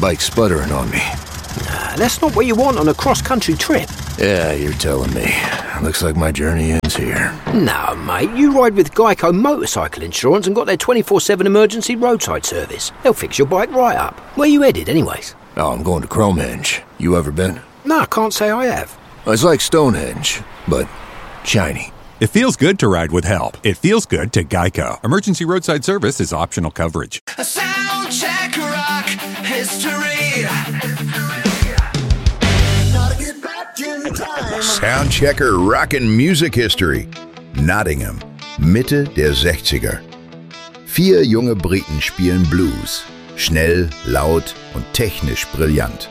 bike's sputtering on me. That's not what you want on a cross-country trip. Yeah, you're telling me. Looks like my journey ends here. No, mate, you ride with Geico Motorcycle Insurance and got their 24/7 emergency roadside service. They'll fix your bike right up. Where you headed, anyways? Oh, I'm going to Cromehenge. You ever been? No, I can't say I have. It's like Stonehenge, but shiny. It feels good to ride with help. It feels good to Geico. Emergency roadside service is optional coverage. A sound check rock history. Soundchecker Rockin' Music History. Nottingham, Mitte der 60er. 4 junge Briten spielen Blues. Schnell, laut und technisch brillant.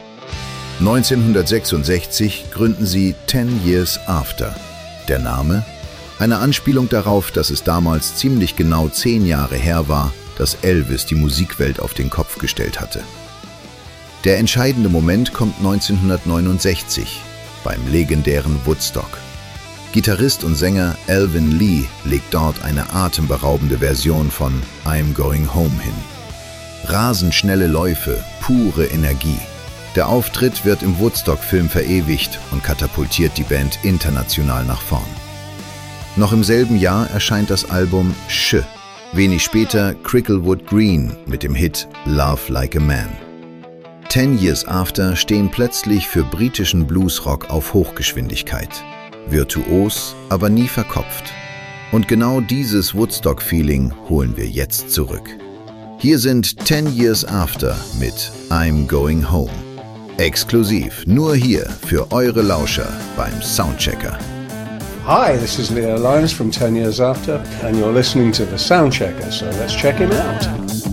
1966 gründen sie 10 Years After. Der Name? Eine Anspielung darauf, dass es damals ziemlich genau 10 Jahre her war, dass Elvis die Musikwelt auf den Kopf gestellt hatte. Der entscheidende Moment kommt 1969 beim legendären Woodstock. Gitarrist und Sänger Alvin Lee legt dort eine atemberaubende Version von I'm Going Home hin. Rasend schnelle Läufe, pure Energie. Der Auftritt wird im Woodstock-Film verewigt und katapultiert die Band international nach vorn. Noch im selben Jahr erscheint das Album Sh. Wenig später Cricklewood Green mit dem Hit Love Like a Man. 10 Years After stehen plötzlich für britischen Bluesrock auf Hochgeschwindigkeit. Virtuos, aber nie verkopft. Und genau dieses Woodstock-Feeling holen wir jetzt zurück. Hier sind 10 Years After mit I'm Going Home. Exklusiv nur hier für eure Lauscher beim Soundchecker. Hi, this is Leo Lyons from 10 Years After, and you're listening to the Soundchecker, so let's check him out.